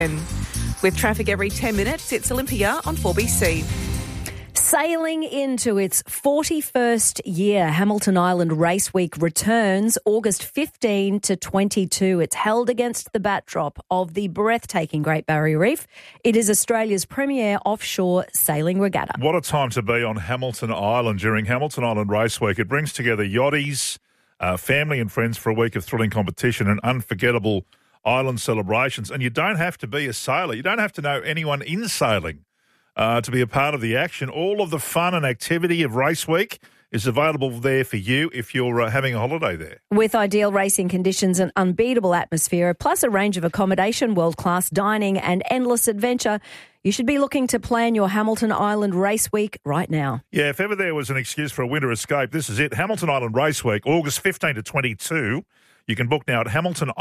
With traffic every 10 minutes, it's Olympia on 4BC. Sailing into its 41st year, Hamilton Island Race Week returns August 15 to 22. It's held against the backdrop of the breathtaking Great Barrier Reef. It is Australia's premier offshore sailing regatta. What a time to be on Hamilton Island during Hamilton Island Race Week. It brings together yachties, family and friends for a week of thrilling competition and unforgettable island celebrations. And you don't have to be a sailor. You don't have to know anyone in sailing to be a part of the action. All of the fun and activity of Race Week is available there for you if you're having a holiday there. With ideal racing conditions and unbeatable atmosphere, plus a range of accommodation, world-class dining and endless adventure, you should be looking to plan your Hamilton Island Race Week right now. Yeah, if ever there was an excuse for a winter escape, this is it. Hamilton Island Race Week, August 15 to 22. You can book now at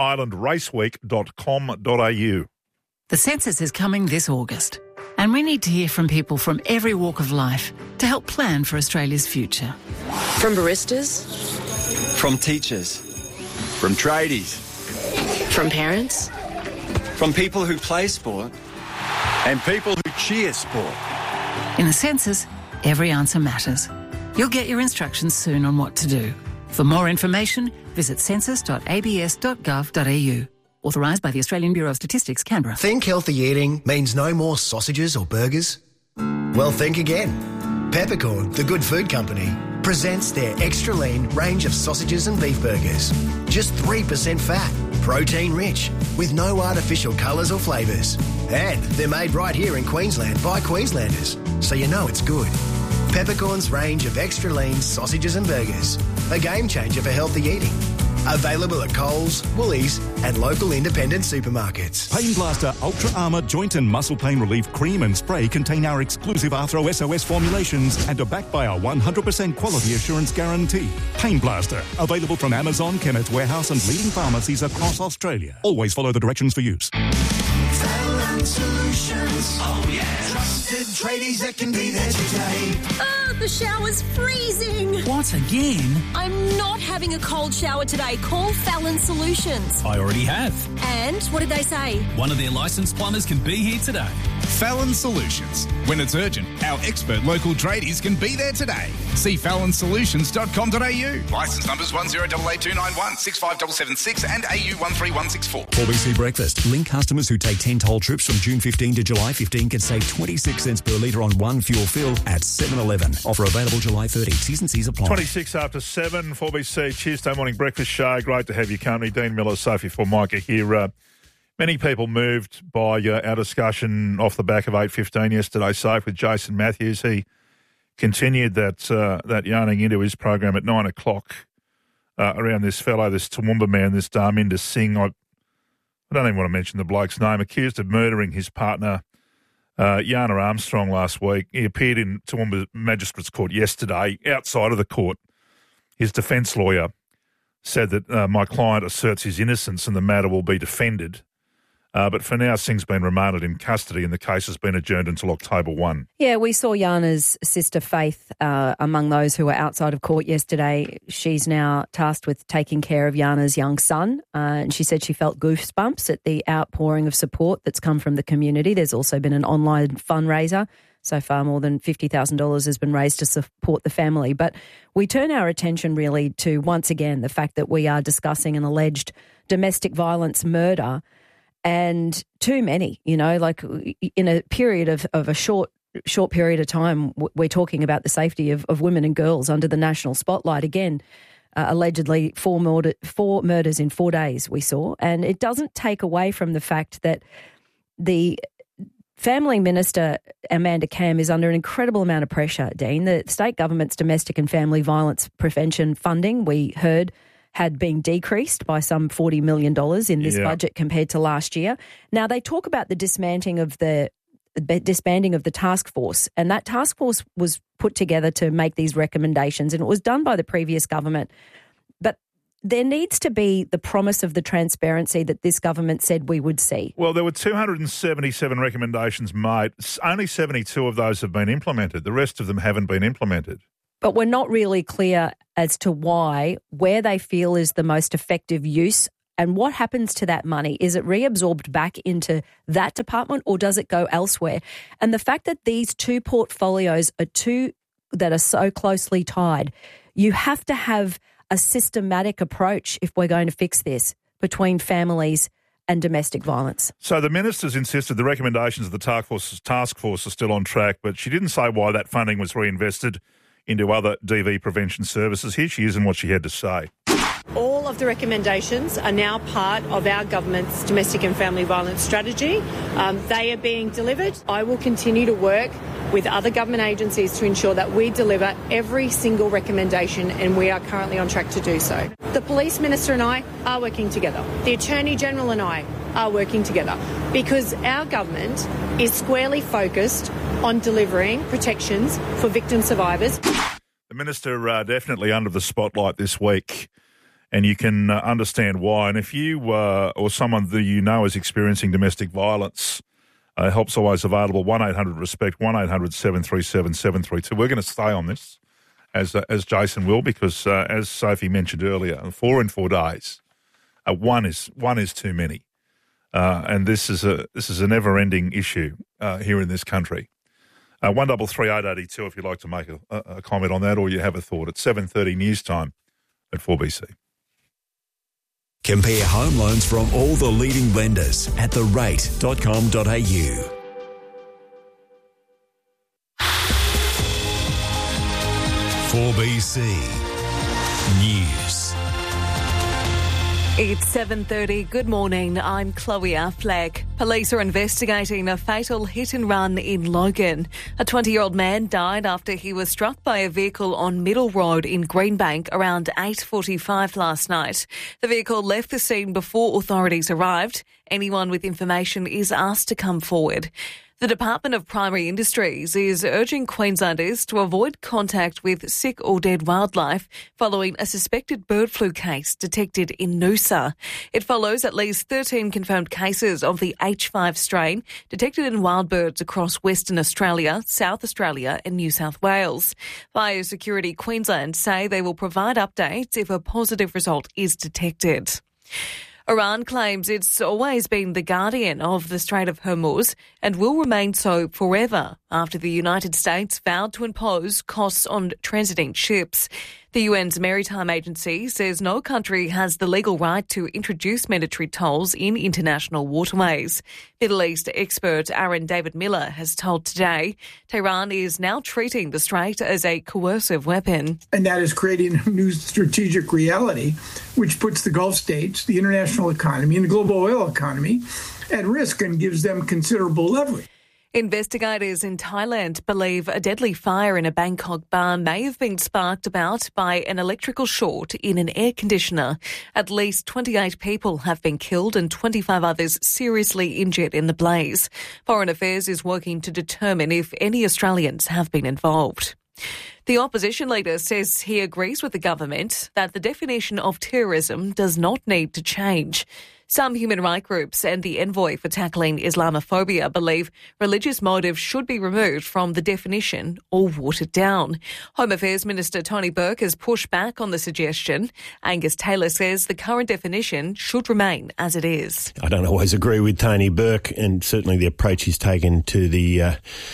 hamiltonislandraceweek.com.au. The census is coming this August, and we need to hear from people from every walk of life to help plan for Australia's future. From baristas, from teachers, from tradies, from parents, from people who play sport, and people who cheer sport. In the census, every answer matters. You'll get your instructions soon on what to do. For more information, visit census.abs.gov.au. Authorised by the Australian Bureau of Statistics, Canberra. Think healthy eating means no more sausages or burgers? Well, think again. Peppercorn, the good food company, presents their extra lean range of sausages and beef burgers. Just 3% fat, protein rich, with no artificial colours or flavours. And they're made right here in Queensland by Queenslanders, so you know it's good. Peppercorn's range of extra lean sausages and burgers. A game changer for healthy eating. Available at Coles, Woolies and local independent supermarkets. Pain Blaster Ultra Armour Joint and Muscle Pain Relief Cream and Spray contain our exclusive Arthro SOS formulations and are backed by our 100% quality assurance guarantee. Pain Blaster, available from Amazon, Chemist Warehouse and leading pharmacies across Australia. Always follow the directions for use. Fallon Solutions. Oh, yeah. Trusted tradies that can be there today. The shower's freezing. What, again? I'm not having a cold shower today. Call Fallon Solutions. I already have. And what did they say? One of their licensed plumbers can be here today. Fallon Solutions. When it's urgent, our expert local tradies can be there today. See fallonsolutions.com.au. Licence numbers 10882991, 65776 and AU 13164. 4BC Breakfast. Link customers who take 10 toll trips from June 15 to July 15 can save 26 cents per litre on one fuel fill at 7-Eleven. Offer available July 30. T's and C's apply. 26 after 7, 4BC Tuesday morning breakfast show. Great to have you company. Dean Miller, Sophie Formica here. Many people moved by our discussion off the back of 8:15 yesterday, Soph, with Jason Matthews. He continued that yarning into his program at 9 o'clock around this fellow, this Toowoomba man, this Dharminder Singh. I don't even want to mention the bloke's name, accused of murdering his partner, Yana Armstrong, last week. He appeared in Toowoomba Magistrates Court yesterday. Outside of the court, his defence lawyer said that my client asserts his innocence and the matter will be defended. But for now, Singh's been remanded in custody and the case has been adjourned until October 1. Yeah, we saw Yana's sister Faith among those who were outside of court yesterday. She's now tasked with taking care of Yana's young son, and she said she felt goosebumps at the outpouring of support that's come from the community. There's also been an online fundraiser. So far, more than $50,000 has been raised to support the family. But we turn our attention really to, once again, the fact that we are discussing an alleged domestic violence murder. And too many, in a period of a short period of time, we're talking about the safety of women and girls under the national spotlight. Again, allegedly four murders in 4 days we saw. And it doesn't take away from the fact that the Family Minister, Amanda Cam, is under an incredible amount of pressure, Dean. The state government's domestic and family violence prevention funding, we heard, had been decreased by some $40 million in this budget compared to last year. Now, they talk about the disbanding of the task force, and that task force was put together to make these recommendations, and it was done by the previous government. But there needs to be the promise of the transparency that this government said we would see. Well, there were 277 recommendations made. Only 72 of those have been implemented. The rest of them haven't been implemented. But we're not really clear as to why, where they feel is the most effective use And what happens to that money? Is it reabsorbed back into that department or does it go elsewhere? And the fact that these two portfolios are two that are so closely tied, you have to have a systematic approach if we're going to fix this between families and domestic violence. So the minister's insisted the recommendations of the task force are still on track, but she didn't say why that funding was reinvested into other DV prevention services. Here she is and what she had to say. All of the recommendations are now part of our government's domestic and family violence strategy. They are being delivered. I will continue to work with other government agencies to ensure that we deliver every single recommendation, and we are currently on track to do so. The Police Minister and I are working together. The Attorney General and I are working together because our government is squarely focused on delivering protections for victim survivors. The Minister definitely under the spotlight this week, and you can understand why. And if you or someone that you know is experiencing domestic violence, help's always available, 1-800-RESPECT, 1-800-737-732. We're going to stay on this, as Jason will, because as Sophie mentioned earlier, 4 in 4 days, one is too many. And this is a never-ending issue here in this country. 133-882 if you'd like to make a comment on that or you have a thought. It's 7:30 news time at 4BC. Compare home loans from all the leading lenders at therate.com.au. For BC News. It's 7:30. Good morning. I'm Chloe Affleck. Police are investigating a fatal hit and run in Logan. A 20-year-old man died after he was struck by a vehicle on Middle Road in Greenbank around 8:45 last night. The vehicle left the scene before authorities arrived. Anyone with information is asked to come forward. The Department of Primary Industries is urging Queenslanders to avoid contact with sick or dead wildlife following a suspected bird flu case detected in Noosa. It follows at least 13 confirmed cases of the H5 strain detected in wild birds across Western Australia, South Australia and New South Wales. Biosecurity Queensland say they will provide updates if a positive result is detected. Iran claims it's always been the guardian of the Strait of Hormuz and will remain so forever after the United States vowed to impose costs on transiting ships. The UN's Maritime Agency says no country has the legal right to introduce mandatory tolls in international waterways. Middle East expert Aaron David Miller has told Today Tehran is now treating the strait as a coercive weapon. And that is creating a new strategic reality, which puts the Gulf states, the international economy, and the global oil economy at risk and gives them considerable leverage. Investigators in Thailand believe a deadly fire in a Bangkok bar may have been sparked about by an electrical short in an air conditioner. At least 28 people have been killed and 25 others seriously injured in the blaze. Foreign Affairs is working to determine if any Australians have been involved. The opposition leader says he agrees with the government that the definition of terrorism does not need to change. Some human rights groups and the envoy for tackling Islamophobia believe religious motives should be removed from the definition or watered down. Home Affairs Minister Tony Burke has pushed back on the suggestion. Angus Taylor says the current definition should remain as it is. I don't always agree with Tony Burke and certainly the approach he's taken to the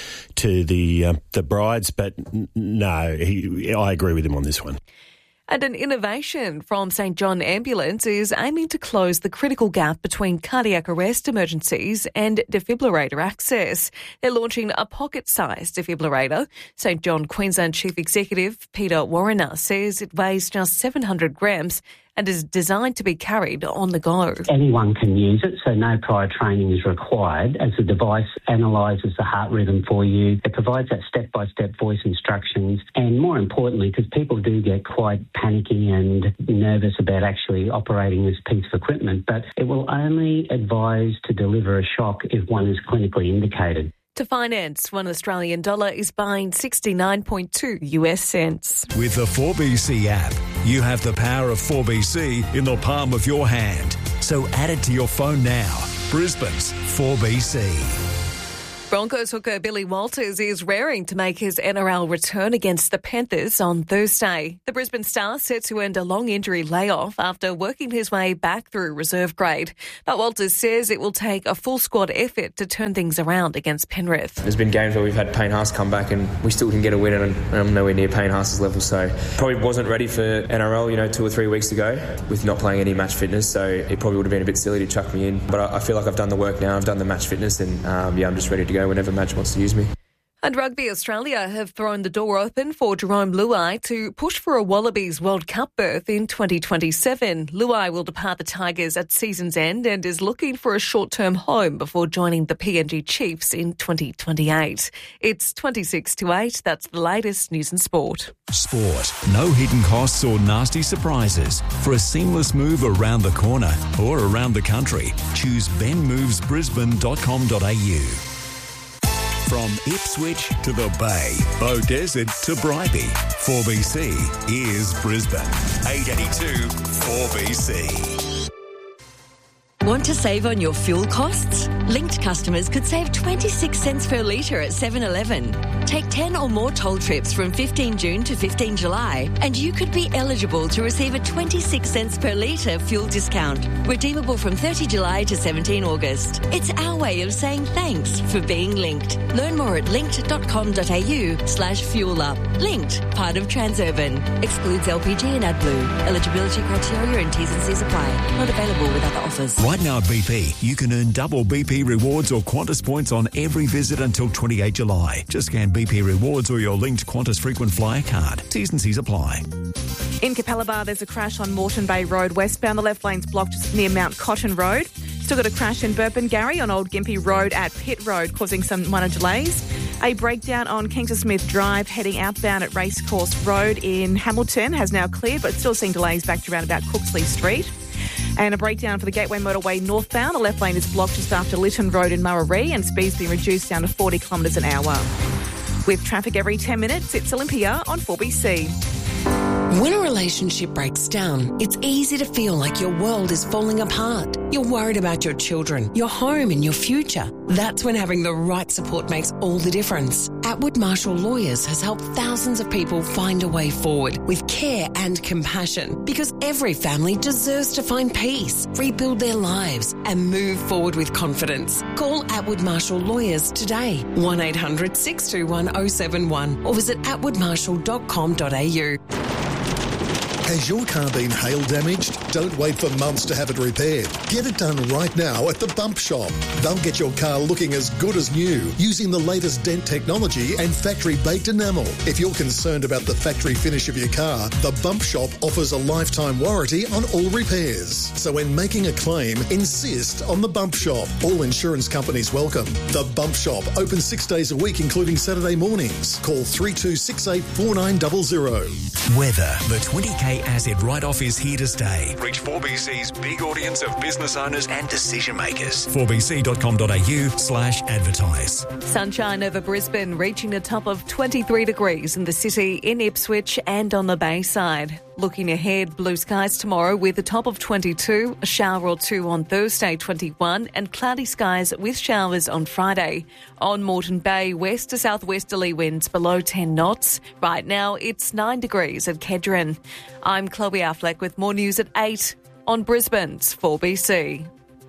brides, but no, I agree with him on this one. And an innovation from St John Ambulance is aiming to close the critical gap between cardiac arrest emergencies and defibrillator access. They're launching a pocket-sized defibrillator. St John Queensland Chief Executive Peter Warriner says it weighs just 700 grams and is designed to be carried on the go. Anyone can use it, so no prior training is required as the device analyses the heart rhythm for you. It provides that step-by-step voice instructions, and more importantly, because people do get quite panicky and nervous about actually operating this piece of equipment, but it will only advise to deliver a shock if one is clinically indicated. To finance, $1 Australian is buying 69.2 US cents. With the 4BC app, you have the power of 4BC in the palm of your hand. So add it to your phone now. Brisbane's 4BC. Broncos hooker Billy Walters is raring to make his NRL return against the Panthers on Thursday. The Brisbane Star set to end a long injury layoff after working his way back through reserve grade. But Walters says it will take a full squad effort to turn things around against Penrith. There's been games where we've had Payne Haas come back and we still didn't get a win, and I'm nowhere near Payne Haas's level. So probably wasn't ready for NRL, 2 or 3 weeks ago with not playing any match fitness. So it probably would have been a bit silly to chuck me in. But I feel like I've done the work now. I've done the match fitness, and I'm just ready to go whenever Madge wants to use me. And Rugby Australia have thrown the door open for Jerome Luai to push for a Wallabies World Cup berth in 2027. Luai will depart the Tigers at season's end and is looking for a short-term home before joining the PNG Chiefs in 2028. It's 26-8. That's the latest news and sport. Sport. No hidden costs or nasty surprises. For a seamless move around the corner or around the country, choose benmovesbrisbane.com.au. From Ipswich to the Bay, Beaudesert to Bribie, 4BC is Brisbane. 882 4BC. Want to save on your fuel costs? Linked customers could save 26 cents per litre at 7-Eleven. Take 10 or more toll trips from 15 June to 15 July and you could be eligible to receive a 26 cents per litre fuel discount. Redeemable from 30 July to 17 August. It's our way of saying thanks for being linked. Learn more at linked.com.au/fuelup. Linked, part of Transurban. Excludes LPG and AdBlue. Eligibility criteria and T's and C's apply. Not available with other offers. Right now at BP, you can earn double BP rewards or Qantas points on every visit until 28 July. Just scan BP rewards or your linked Qantas frequent flyer card. T's and C's apply. In Capalaba, there's a crash on Moreton Bay Road westbound. The left lane's blocked just near Mount Cotton Road. Still got a crash in Burpengary on Old Gympie Road at Pitt Road, causing some minor delays. A breakdown on Kingston Smith Drive heading outbound at Racecourse Road in Hamilton has now cleared, but still seeing delays back to around about Cooksley Street. And a breakdown for the Gateway Motorway northbound. The left lane is blocked just after Lytton Road in Murray, and speed's been reduced down to 40 kilometres an hour. With traffic every 10 minutes, it's Olympia on 4BC. When a relationship breaks down, it's easy to feel like your world is falling apart. You're worried about your children, your home and your future. That's when having the right support makes all the difference. Atwood Marshall Lawyers has helped thousands of people find a way forward with care and compassion, because every family deserves to find peace, rebuild their lives and move forward with confidence. Call Atwood Marshall Lawyers today, 1-800-621-071 or visit atwoodmarshall.com.au. Has your car been hail damaged? Don't wait for months to have it repaired. Get it done right now at the Bump Shop. They'll get your car looking as good as new using the latest dent technology and factory-baked enamel. If you're concerned about the factory finish of your car, the Bump Shop offers a lifetime warranty on all repairs. So when making a claim, insist on the Bump Shop. All insurance companies welcome. The Bump Shop, open 6 days a week, including Saturday mornings. Call 3268 4900. Weather. The 20K asset write-off is here to stay. Reach 4BC's big audience of business owners and decision makers. 4bc.com.au/advertise. Sunshine over Brisbane, reaching a top of 23 degrees in the city, in Ipswich and on the Bayside. Looking ahead, blue skies tomorrow with a top of 22, a shower or two on Thursday 21 and cloudy skies with showers on Friday. On Moreton Bay, west to southwesterly winds below 10 knots. Right now it's 9 degrees at Kedron. I'm Chloe Affleck with more news at 8 on Brisbane's 4BC.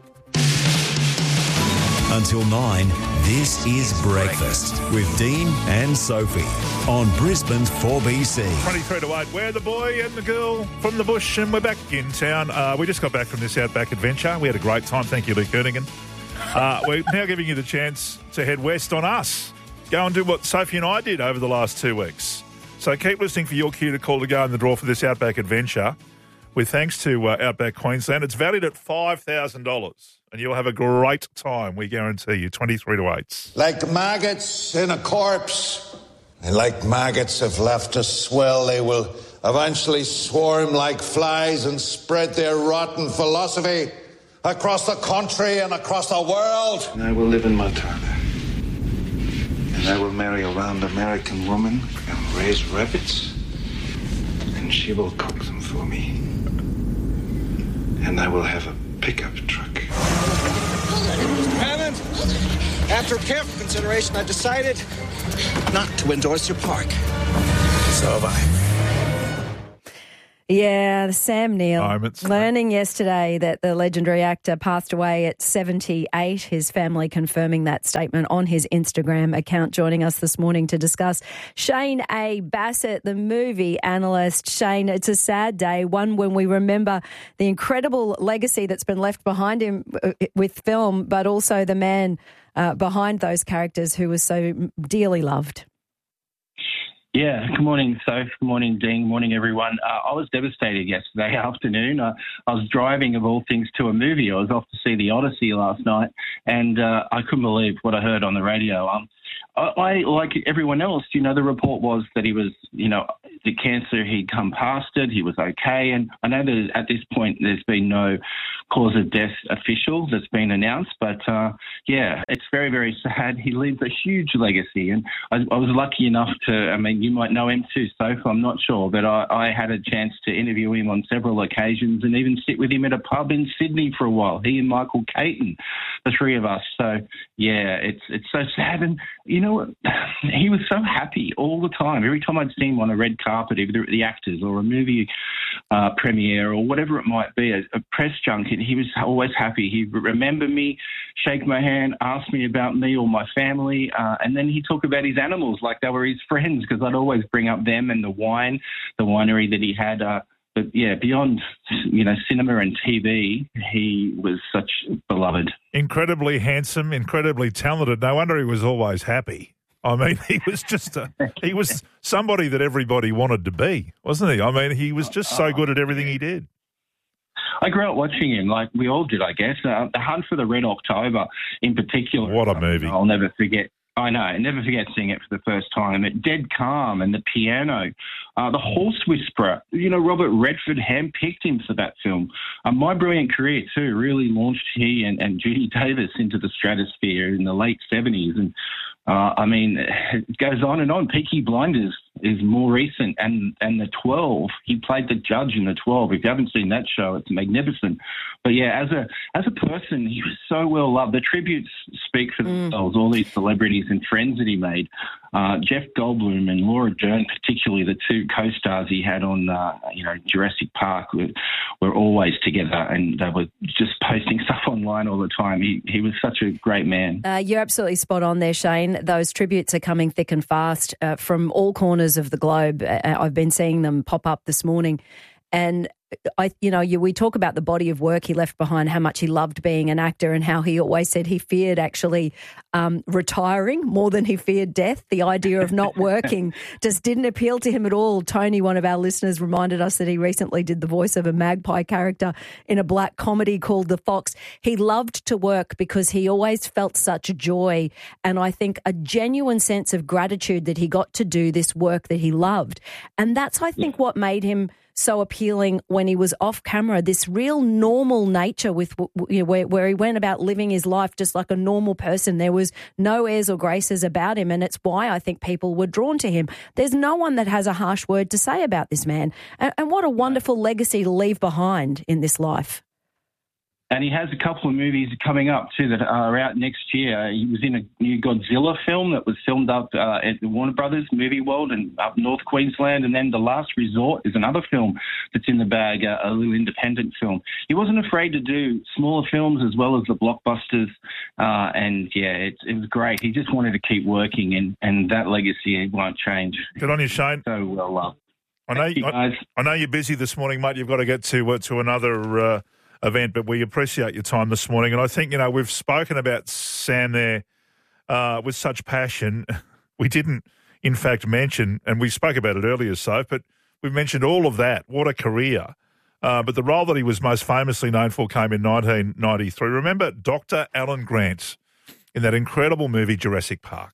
Until 9, this is Breakfast with Dean and Sophie on Brisbane's 4BC. 23-8. We're the boy and the girl from the bush, and we're back in town. We just got back from this Outback adventure. We had a great time. Thank you, Lee Kernigan. We're now giving you the chance to head west on us. Go and do what Sophie and I did over the last 2 weeks. So keep listening for your cue to call to go in the draw for this Outback adventure. With thanks to Outback Queensland, it's valued at $5,000. And you'll have a great time, we guarantee you. 23-8. Like maggots in a corpse, and like maggots have left a swell, they will eventually swarm like flies and spread their rotten philosophy across the country and across the world. And I will live in Montana. And I will marry a round American woman and raise rabbits. And she will cook them for me. And I will have a pickup truck. Mr. Hammond? After careful consideration, I decided not to endorse your park. So have I. Yeah, Sam Neill. Learning yesterday that the legendary actor passed away at 78, his family confirming that statement on his Instagram account. Joining us this morning to discuss, Shane A. Bassett, the movie analyst. Shane, it's a sad day, one when we remember the incredible legacy that's been left behind him with film, but also the man behind those characters who was so dearly loved. Yeah, good morning, Soph. Good morning, Dean. Good morning, everyone. I was devastated yesterday afternoon. I was driving, of all things, to a movie. I was off to see The Odyssey last night, and I couldn't believe what I heard on the radio. I, like everyone else, the report was that he was, the cancer, he'd come past it, he was okay. And I know that at this point there's been no cause of death official that's been announced. But, it's very, very sad. He leaves a huge legacy. And I was lucky enough you might know him too, Soph, I'm not sure. But I had a chance to interview him on several occasions and even sit with him at a pub in Sydney for a while, he and Michael Caton, the three of us. So, yeah, it's so sad. And, he was so happy all the time. Every time I'd see him on a red carpet, either at the Actors or a movie premiere or whatever it might be, a press junket, he was always happy. He'd remember me, shake my hand, ask me about me or my family, and then he'd talk about his animals like they were his friends, because I'd always bring up them and the winery that he had. But, yeah, beyond, cinema and TV, he was such beloved. Incredibly handsome, incredibly talented. No wonder he was always happy. I mean, he was just he was somebody that everybody wanted to be, wasn't he? I mean, he was just so good at everything he did. I grew up watching him, like we all did, I guess. The Hunt for the Red October in particular. What a movie. I'll never forget. I know, I never forget seeing it for the first time. Dead Calm and The Piano, The Horse Whisperer. Robert Redford handpicked him for that film. My Brilliant Career, too, really launched he and Judy Davis into the stratosphere in the late 70s. And, it goes on and on. Peaky Blinders is more recent. And The 12, he played the judge in The 12. If you haven't seen that show, it's magnificent. But, yeah, as a person, he was so well loved. The tributes speak for themselves, all these celebrities and friends that he made. Jeff Goldblum and Laura Dern, particularly the two co-stars he had on, Jurassic Park, were always together, and they were just posting stuff online all the time. He was such a great man. You're absolutely spot on there, Shane. Those tributes are coming thick and fast from all corners of the globe. I've been seeing them pop up this morning. And we talk about the body of work he left behind, how much he loved being an actor, and how he always said he feared actually retiring more than he feared death. The idea of not working just didn't appeal to him at all. Tony, one of our listeners, reminded us that he recently did the voice of a magpie character in a black comedy called The Fox. He loved to work because he always felt such joy, and I think a genuine sense of gratitude that he got to do this work that he loved. And that's, I think, what made him so appealing when he was off camera, this real normal nature with where he went about living his life just like a normal person. There was no airs or graces about him, and it's why I think people were drawn to him. There's no one that has a harsh word to say about this man, and what a wonderful legacy to leave behind in this life. And he has a couple of movies coming up, too, that are out next year. He was in a new Godzilla film that was filmed up at the Warner Brothers Movie World and up North Queensland. And then The Last Resort is another film that's in the bag, a little independent film. He wasn't afraid to do smaller films as well as the blockbusters. It was great. He just wanted to keep working, and that legacy won't change. Good on you, Shane. So well loved. I know you're busy this morning, mate. You've got to get to another event, but we appreciate your time this morning. And I think, we've spoken about Sam there with such passion. We didn't, in fact, mention, and we spoke about it earlier, Soph, but we've mentioned all of that. What a career. But the role that he was most famously known for came in 1993. Remember Dr. Alan Grant in that incredible movie Jurassic Park?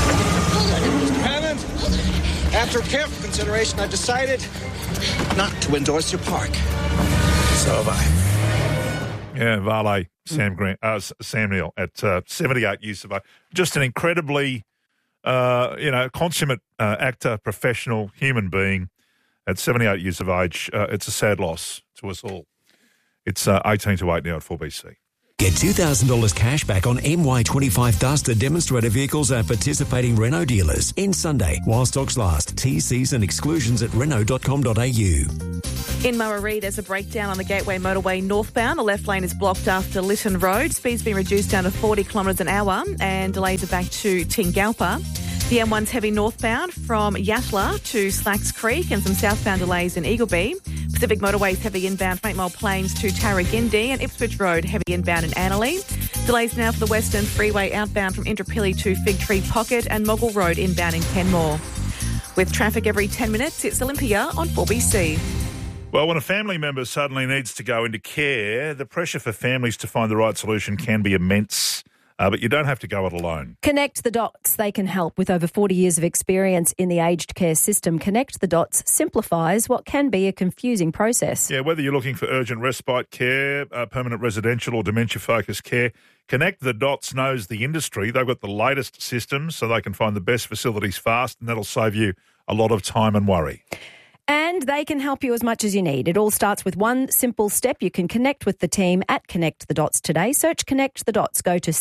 Mr. Hammond, after careful consideration, I decided not to endorse your park. So have I. Yeah, Valet Sam Neill at 78 years of age. Just an incredibly, consummate actor, professional, human being at 78 years of age. It's a sad loss to us all. It's 18 to 8 now at 4BC. Get $2,000 cash back on MY25 Duster demonstrator vehicles at participating Renault dealers. End Sunday while stocks last. TCs and exclusions at Renault.com.au. In Murray, there's a breakdown on the Gateway Motorway northbound. The left lane is blocked after Lytton Road. Speed's been reduced down to 40 kilometres an hour and delays are back to Tingalpa. The M1's heavy northbound from Yatala to Slacks Creek and some southbound delays in Eagleby. Pacific Motorway's heavy inbound from 8 Mile Plains to Tarragindi and Ipswich Road heavy inbound in Annerley. Delays now for the Western Freeway outbound from Indooroopilly to Fig Tree Pocket and Moggle Road inbound in Kenmore. With traffic every 10 minutes, it's Olympia on 4BC. Well, when a family member suddenly needs to go into care, the pressure for families to find the right solution can be immense. But you don't have to go it alone. Connect the Dots. They can help. With over 40 years of experience in the aged care system, Connect the Dots simplifies what can be a confusing process. Yeah, whether you're looking for urgent respite care, permanent residential or dementia-focused care, Connect the Dots knows the industry. They've got the latest systems so they can find the best facilities fast, and that'll save you a lot of time and worry. And they can help you as much as you need. It all starts with one simple step. You can connect with the team at Connect the Dots today. Search Connect the Dots. Go to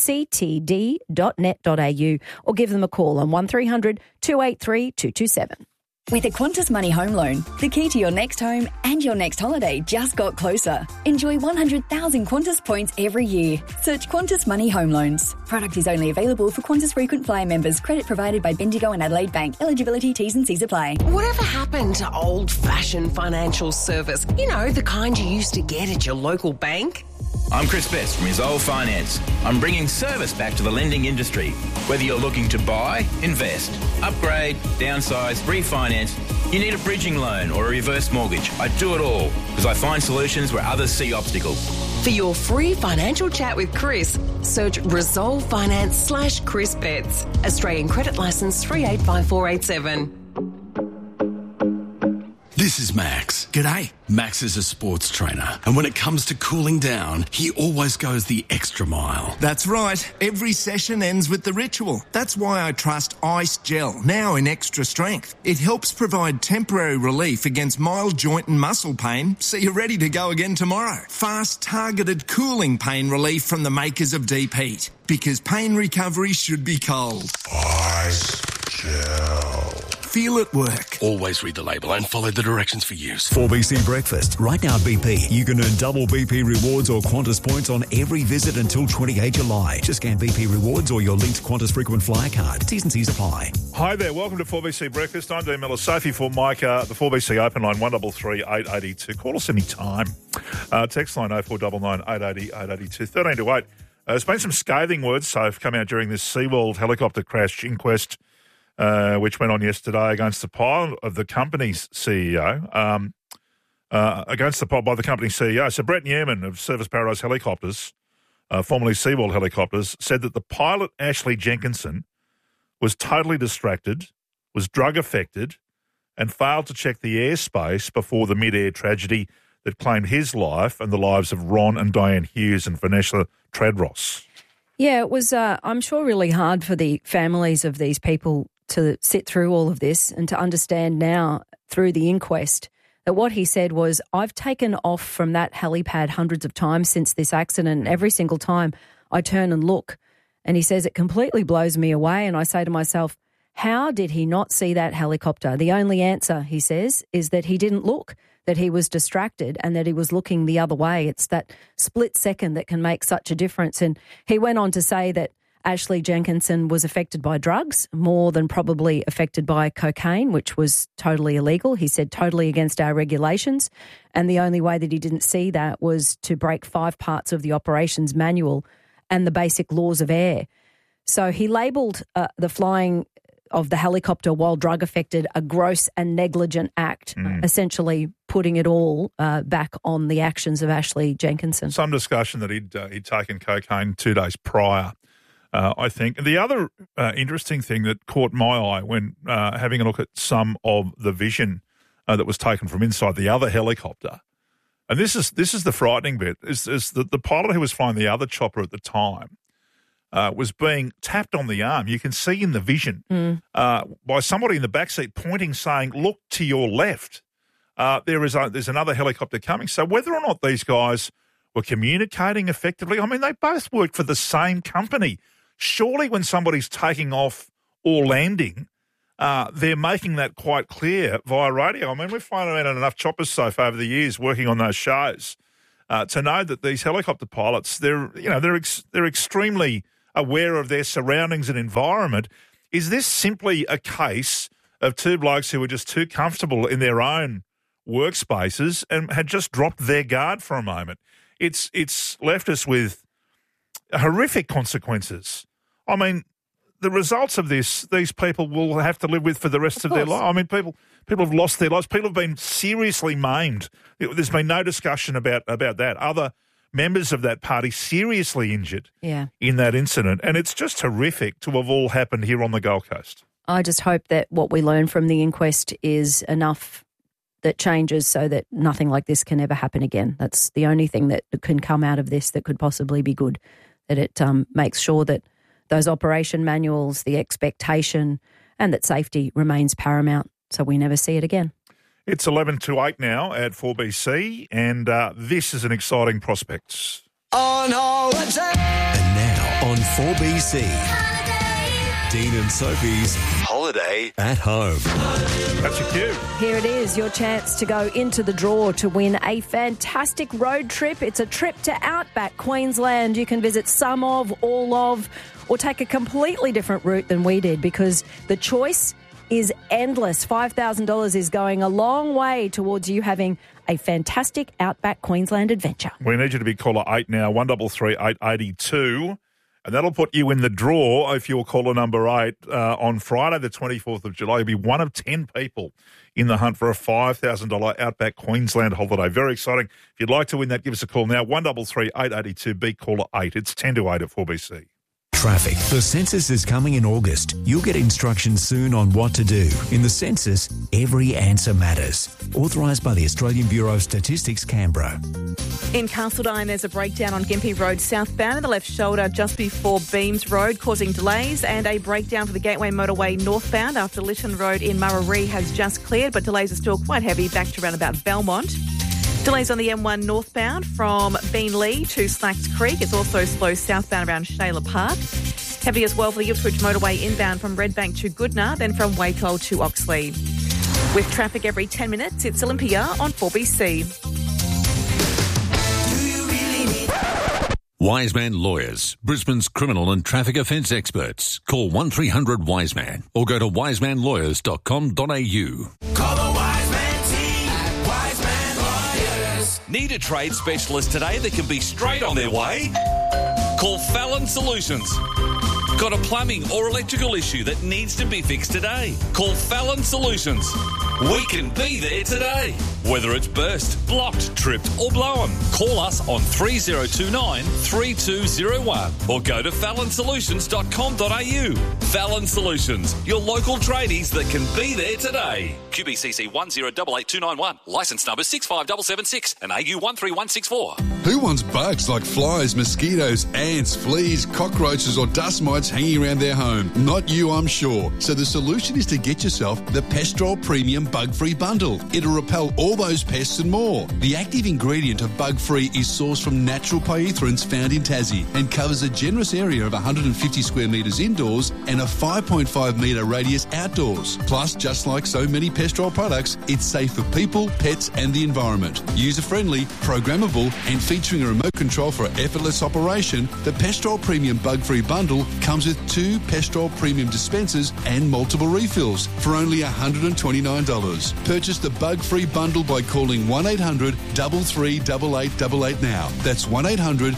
ctd.net.au or give them a call on 1300 283 227. With a Qantas Money Home Loan, the key to your next home and your next holiday just got closer. Enjoy 100,000 Qantas points every year. Search Qantas Money Home Loans. Product is only available for Qantas Frequent Flyer members. Credit provided by Bendigo and Adelaide Bank. Eligibility, T's and C's apply. Whatever happened to old-fashioned financial service? You know, the kind you used to get at your local bank? I'm Chris Best from Resolve Finance. I'm bringing service back to the lending industry. Whether you're looking to buy, invest, upgrade, downsize, refinance, you need a bridging loan or a reverse mortgage. I do it all because I find solutions where others see obstacles. For your free financial chat with Chris, search Resolve Finance/Chris Betts. Australian Credit Licence 385487. This is Max. G'day. Max is a sports trainer, and when it comes to cooling down, he always goes the extra mile. That's right. Every session ends with the ritual. That's why I trust Ice Gel, now in extra strength. It helps provide temporary relief against mild joint and muscle pain, so you're ready to go again tomorrow. Fast, targeted cooling pain relief from the makers of Deep Heat, because pain recovery should be cold. Ice Gel. Feel it work. Always read the label and follow the directions for use. 4BC Breakfast. Right now at BP, you can earn double BP rewards or Qantas points on every visit until 28 July. Just scan BP rewards or your linked Qantas frequent flyer card. T's and C's apply. Hi there. Welcome to 4BC Breakfast. I'm Dean Miller. Sophie for Micah. The 4BC open line 133 882. Call us any time. Text line 0499 880 882 13 to 8. There's been some scathing words, Soph, come out during this SeaWorld helicopter crash inquest, which went on yesterday against the pilot of the company's CEO, by the company's CEO. So Brett Newman of Service Paradise Helicopters, formerly SeaWorld Helicopters, said that the pilot, Ashley Jenkinson, was totally distracted, was drug-affected, and failed to check the airspace before the mid-air tragedy that claimed his life and the lives of Ron and Diane Hughes and Vanessa Tredros. Yeah, it was, I'm sure, really hard for the families of these people to sit through all of this and to understand now through the inquest that what he said was, I've taken off from that helipad hundreds of times since this accident, and every single time I turn and look. And he says it completely blows me away, and I say to myself, how did he not see that helicopter? The only answer, he says, is that he didn't look, that he was distracted and that he was looking the other way. It's that split second that can make such a difference. And he went on to say that Ashley Jenkinson was affected by drugs, more than probably affected by cocaine, which was totally illegal. He said totally against our regulations. And the only way that he didn't see that was to break 5 parts of the operations manual and the basic laws of air. So he labelled the flying of the helicopter while drug affected a gross and negligent act, essentially putting it all back on the actions of Ashley Jenkinson. Some discussion that he'd taken cocaine 2 days prior, I think. And the other interesting thing that caught my eye when having a look at some of the vision that was taken from inside the other helicopter, and this is the frightening bit, is that the pilot who was flying the other chopper at the time was being tapped on the arm. You can see in the vision by somebody in the backseat pointing, saying, look to your left. There's another helicopter coming. So whether or not these guys were communicating effectively. I mean, they both work for the same company. Surely when somebody's taking off or landing, they're making that quite clear via radio. I mean, we've found out enough choppers safe over the years working on those shows to know that these helicopter pilots, they're extremely aware of their surroundings and environment. Is this simply a case of two blokes who were just too comfortable in their own workspaces and had just dropped their guard for a moment? It's left us with horrific consequences. I mean, the results of this, these people will have to live with for the rest of their life. I mean, people have lost their lives. People have been seriously maimed. There's been no discussion about that. Other members of that party seriously injured in that incident. And it's just horrific to have all happened here on the Gold Coast. I just hope that what we learn from the inquest is enough that changes so that nothing like this can ever happen again. That's the only thing that can come out of this that could possibly be good, that it makes sure that those operation manuals, the expectation, and that safety remains paramount so we never see it again. It's 11 to 8 now at 4BC, and this is an exciting prospect. On holiday. And now on 4BC, Dean and Sophie's Holiday at Home. That's your cue. Here it is, your chance to go into the draw to win a fantastic road trip. It's a trip to Outback Queensland. You can visit some of, all of, or take a completely different route than we did, because the choice is endless. $5,000 is going a long way towards you having a fantastic Outback Queensland adventure. We need you to be caller 8 now, 133 882. And that'll put you in the draw if you're caller number 8 on Friday, the 24th of July. You'll be one of 10 people in the hunt for a $5,000 Outback Queensland holiday. Very exciting. If you'd like to win that, give us a call now, 133 882, be caller 8. It's 10 to 8 at 4BC. Traffic. The census is coming in August. You'll get instructions soon on what to do. In the census, every answer matters. Authorised by the Australian Bureau of Statistics, Canberra. In Castledine, there's a breakdown on Gympie Road southbound in the left shoulder just before Beams Road, causing delays, and a breakdown for the Gateway Motorway northbound after Lytton Road in Murarrie has just cleared, but delays are still quite heavy back to around about Belmont. Delays on the M1 northbound from Beenleigh to Slacks Creek. It's also slow southbound around Shayla Park. Heavy as well for the Ipswich Motorway inbound from Redbank to Goodna, then from Waco to Oxley. With traffic every 10 minutes, it's Olympia on 4BC. Wiseman Lawyers, Brisbane's criminal and traffic offence experts. Call 1300 Wiseman or go to wisemanlawyers.com.au. Call the Wiseman team at Wiseman Lawyers. Need a trade specialist today that can be straight on their way? Call Fallon Solutions. Got a plumbing or electrical issue that needs to be fixed today? Call Fallon Solutions. We can be there today. Whether it's burst, blocked, tripped or blown, call us on 3029 3201 or go to fallonsolutions.com.au. Fallon Solutions, your local tradies that can be there today. QBCC 1088291, licence number 65776 and AU 13164. Who wants bugs like flies, mosquitoes, ants, fleas, cockroaches or dust mites hanging around their home? Not you, I'm sure. So the solution is to get yourself the Pestrol Premium Bug-Free Bundle. It'll repel all those pests and more. The active ingredient of Bug-Free is sourced from natural pyrethroids found in Tassie and covers a generous area of 150 square metres indoors and a 5.5 metre radius outdoors. Plus, just like so many Pestrol products, it's safe for people, pets and the environment. User-friendly, programmable and featuring a remote control for effortless operation, the Pestrol Premium Bug-Free Bundle comes with 2 Pestrol Premium dispensers and multiple refills for only $129. Purchase the Bug-Free Bundle by calling 1800 338888 now. That's 1800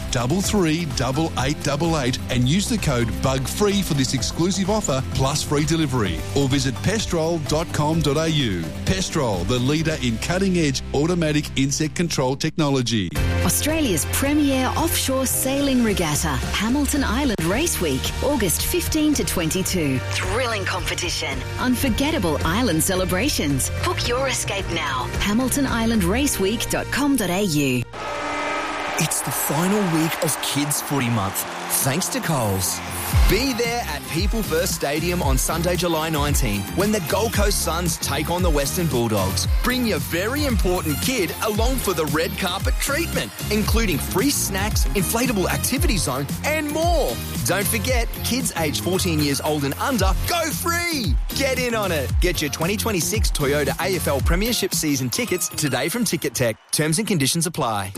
338888 and use the code BUGFREE for this exclusive offer plus free delivery. Or visit pestrol.com.au. Pestrol, the leader in cutting-edge automatic insect control technology. Australia's premier offshore sailing regatta, Hamilton Island Race Week, August 15 to 22. Thrilling competition, unforgettable island celebrations. Book your escape now. HamiltonIslandRaceweek.com.au. It's the final week of Kids Footy Month. Thanks to Coles. Be there at People First Stadium on Sunday, July 19, when the Gold Coast Suns take on the Western Bulldogs. Bring your very important kid along for the red carpet treatment, including free snacks, inflatable activity zone, and more. Don't forget, kids aged 14 years old and under go free. Get in on it. Get your 2026 Toyota AFL Premiership season tickets today from Ticket Tech. Terms and conditions apply.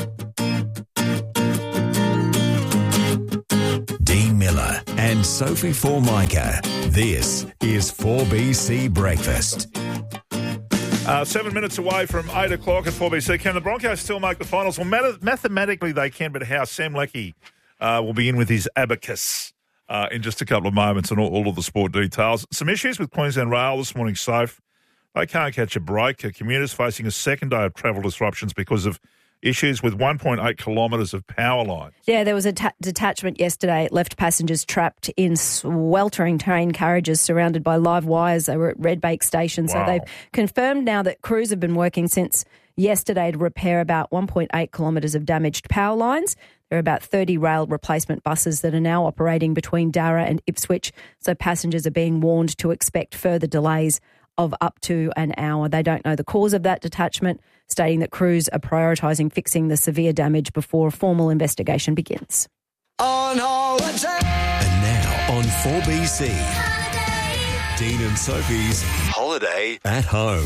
Dean Miller and Sophie Formica. This is 4BC Breakfast. 7 minutes away from 8 o'clock at 4BC. Can the Broncos still make the finals? Well, mathematically they can, but how? Sam Leckie will be in with his abacus in just a couple of moments and all of the sport details. Some issues with Queensland Rail this morning, Soph. They can't catch a break. Commuters facing a second day of travel disruptions because of issues with 1.8 kilometres of power lines. Yeah, there was a detachment yesterday. It left passengers trapped in sweltering train carriages surrounded by live wires. They were at Redbank Station. So they've confirmed now that crews have been working since yesterday to repair about 1.8 kilometres of damaged power lines. There are about 30 rail replacement buses that are now operating between Darra and Ipswich. So passengers are being warned to expect further delays of up to an hour. They don't know the cause of that detachment, stating that crews are prioritising fixing the severe damage before a formal investigation begins. On holiday. And now on 4BC, Dean and Sophie's Holiday at Home.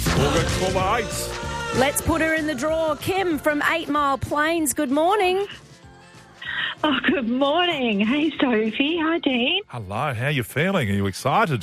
Let's put her in the drawer. Kim from 8 Mile Plains, good morning. Oh, good morning. Hey, Sophie. Hi, Dean. Hello, how are you feeling? Are you excited?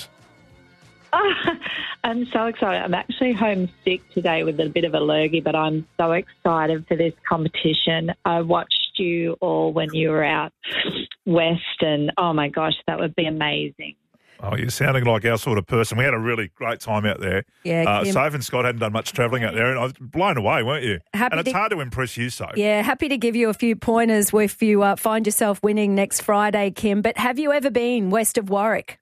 I'm so excited. I'm actually homesick today with a bit of a lurgy, but I'm so excited for this competition. I watched you all when you were out west, and oh my gosh, that would be amazing. Oh, you're sounding like our sort of person. We had a really great time out there. Yeah, Kim. Soph and Scott hadn't done much travelling out there, and I was blown away, weren't you? And it's hard to impress you, Soph. Yeah, happy to give you a few pointers if you find yourself winning next Friday, Kim. But have you ever been west of Warwick?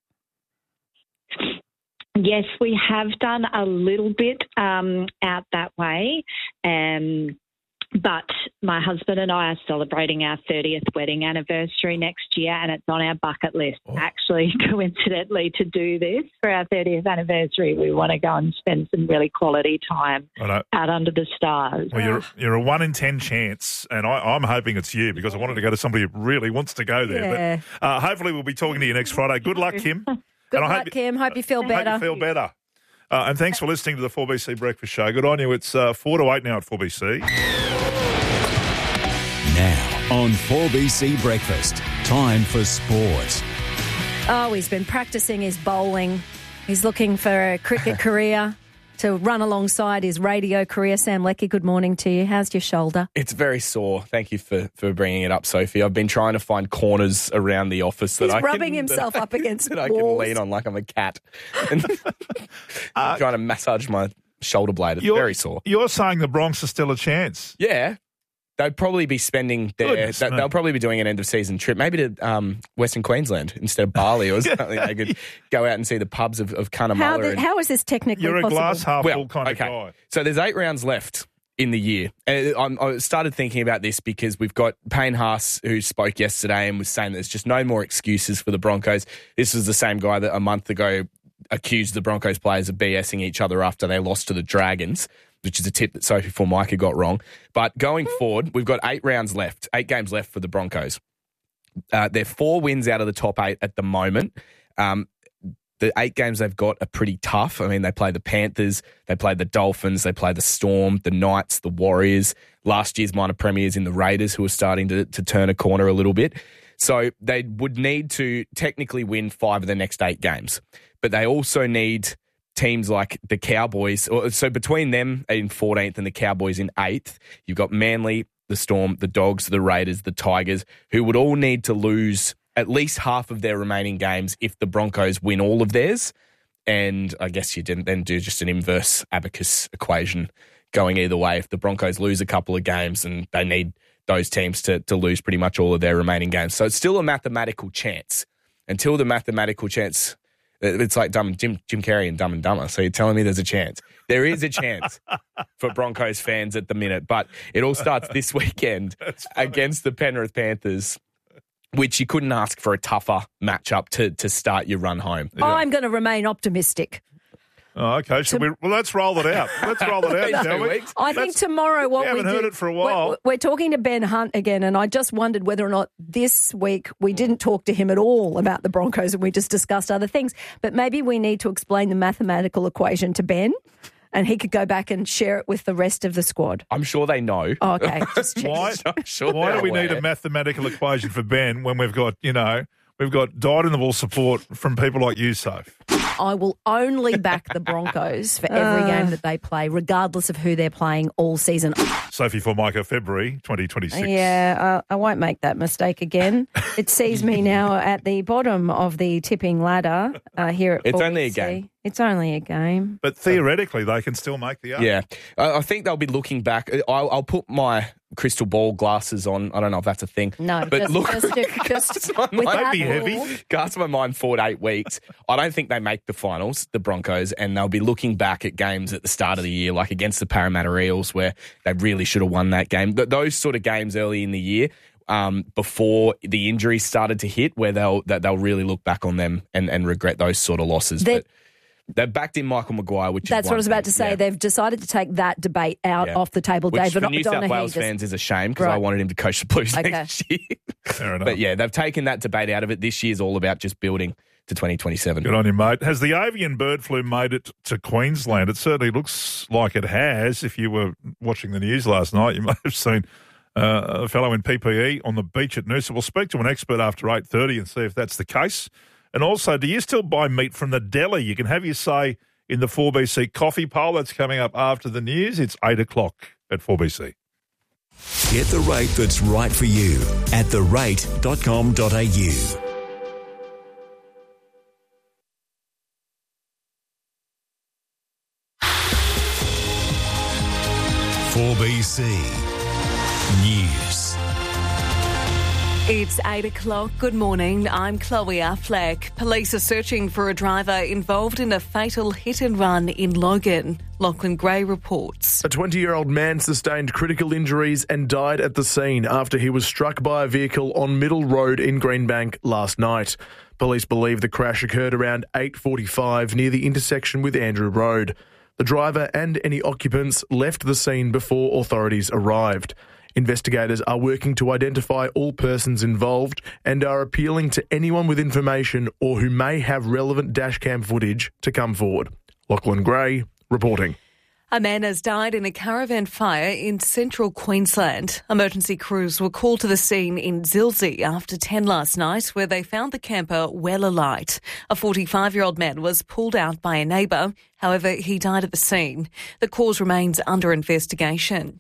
Yes, we have done a little bit out that way, but my husband and I are celebrating our 30th wedding anniversary next year, and it's on our bucket list, actually, coincidentally, to do this for our 30th anniversary. We want to go and spend some really quality time out under the stars. Well, you're a 1 in 10 chance, and I'm hoping it's you because I wanted to go to somebody who really wants to go there. Yeah. But hopefully we'll be talking to you next Friday. Good luck, Kim. Good luck, Kim. Hope you feel better. Hope you feel better. And thanks for listening to the 4BC Breakfast Show. Good on you. It's 4 to 8 now at 4BC. Now on 4BC Breakfast, time for sport. Oh, he's been practising his bowling. He's looking for a cricket career to run alongside his radio career. Sam Leckie, good morning to you. How's your shoulder? It's very sore. Thank you for bringing it up, Sophie. I've been trying to find corners around the office that rubbing himself up against that walls. I can lean on like I'm a cat. And trying to massage my shoulder blade. It's very sore. You're saying the Bronx are still a chance? Yeah. They'd probably be spending they'll probably be doing an end-of-season trip, maybe to Western Queensland instead of Bali or something. They could go out and see the pubs of Cunnamulla. How is this technically You're possible? a glass half full kind of guy. So there's 8 rounds left in the year. And I started thinking about this because we've got Payne Haas, who spoke yesterday and was saying there's just no more excuses for the Broncos. This was the same guy that a month ago accused the Broncos players of BSing each other after they lost to the Dragons, which is a tip that Sophie Formica got wrong. But going forward, we've got 8 rounds left, 8 games left for the Broncos. They're 4 wins out of the top 8 at the moment. The 8 games they've got are pretty tough. I mean, they play the Panthers, they play the Dolphins, they play the Storm, the Knights, the Warriors, last year's minor premiers in the Raiders, who are starting to turn a corner a little bit. So they would need to technically win 5 of the next 8 games. But they also need teams like the Cowboys. So between them in 14th and the Cowboys in 8th, you've got Manly, the Storm, the Dogs, the Raiders, the Tigers, who would all need to lose at least half of their remaining games if the Broncos win all of theirs. And I guess you didn't then do just an inverse abacus equation going either way. If the Broncos lose a couple of games, and they need those teams to lose pretty much all of their remaining games. So it's still a mathematical chance. Until the mathematical chance, it's like Jim Carrey and Dumb and Dumber. So you're telling me there's a chance. There is a chance for Broncos fans at the minute, but it all starts this weekend against the Penrith Panthers, which you couldn't ask for a tougher matchup to start your run home. I'm going to remain optimistic. Oh, okay. Well, let's roll it out. Let's roll it out, shall we? I think tomorrow we haven't heard it for a while. We're talking to Ben Hunt again, and I just wondered whether or not this week we didn't talk to him at all about the Broncos and we just discussed other things. But maybe we need to explain the mathematical equation to Ben, and he could go back and share it with the rest of the squad. I'm sure they know. Oh, okay. Just Why sure do we need a mathematical equation for Ben when we've got dyed-in-the-wool support from people like you, Soph? I will only back the Broncos for every game that they play, regardless of who they're playing all season. Sophie Formica, February 2026. Yeah, I won't make that mistake again. It sees me now at the bottom of the tipping ladder here at 4BC. It's only a game. It's only a game. But theoretically, they can still make the eight. Yeah. I think they'll be looking back. I'll put my crystal ball glasses on. I don't know if that's a thing. No, but just without be heavy. Cast my mind forward 8 weeks. I don't think they make the finals, the Broncos, and they'll be looking back at games at the start of the year, like against the Parramatta Eels, where they really should have won that game. Those sort of games early in the year, before the injuries started to hit, where they'll really look back on them and regret those sort of losses. But they've backed in Michael Maguire, which that's is what I was about to thing. say. Yeah. They've decided to take that debate out off the table. Which David for New South Wales fans is a shame because I wanted him to coach the Blues next year. Fair enough. But yeah, they've taken that debate out of it. This year's all about just building to 2027. Good on you, mate. Has the avian bird flu made it to Queensland? It certainly looks like it has. If you were watching the news last night, you might have seen a fellow in PPE on the beach at Noosa. We'll speak to an expert after 8:30 and see if that's the case. And also, do you still buy meat from the deli? You can have your say in the 4BC coffee poll. That's coming up after the news. It's 8 o'clock at 4BC. Get the rate that's right for you at therate.com.au. 4BC News. It's 8 o'clock. Good morning. I'm Chloe Affleck. Police are searching for a driver involved in a fatal hit and run in Logan. Lachlan Gray reports. A 20-year-old man sustained critical injuries and died at the scene after he was struck by a vehicle on Middle Road in Greenbank last night. Police believe the crash occurred around 8:45 near the intersection with Andrew Road. The driver and any occupants left the scene before authorities arrived. Investigators are working to identify all persons involved and are appealing to anyone with information or who may have relevant dashcam footage to come forward. Lachlan Gray reporting. A man has died in a caravan fire in central Queensland. Emergency crews were called to the scene in Zilsey after 10 last night, where they found the camper well alight. A 45-year-old man was pulled out by a neighbour. However, he died at the scene. The cause remains under investigation.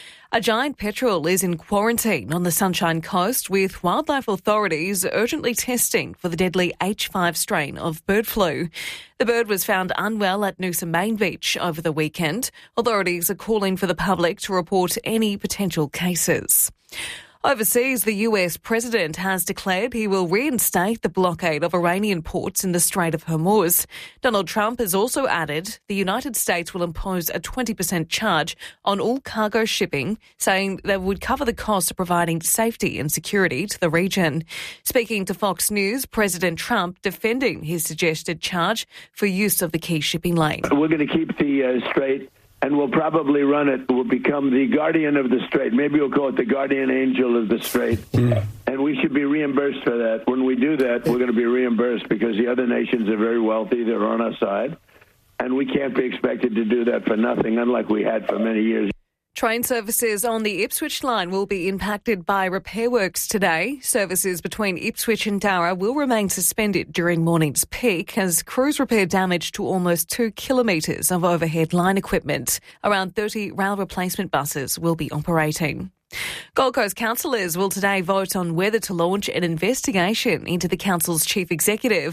A giant petrel is in quarantine on the Sunshine Coast, with wildlife authorities urgently testing for the deadly H5 strain of bird flu. The bird was found unwell at Noosa Main Beach over the weekend. Authorities are calling for the public to report any potential cases. Overseas, the US president has declared he will reinstate the blockade of Iranian ports in the Strait of Hormuz. Donald Trump has also added the United States will impose a 20% charge on all cargo shipping, saying that would cover the cost of providing safety and security to the region. Speaking to Fox News, President Trump defending his suggested charge for use of the key shipping lane. We're going to keep the strait, and we'll probably run it. We'll become the guardian of the strait. Maybe we'll call it the guardian angel of the strait. And we should be reimbursed for that. When we do that, we're going to be reimbursed because the other nations are very wealthy. They're on our side. And we can't be expected to do that for nothing, unlike we had for many years. Train services on the Ipswich line will be impacted by repair works today. Services between Ipswich and Darra will remain suspended during morning's peak as crews repair damage to almost 2 kilometres of overhead line equipment. Around 30 rail replacement buses will be operating. Gold Coast councillors will today vote on whether to launch an investigation into the council's chief executive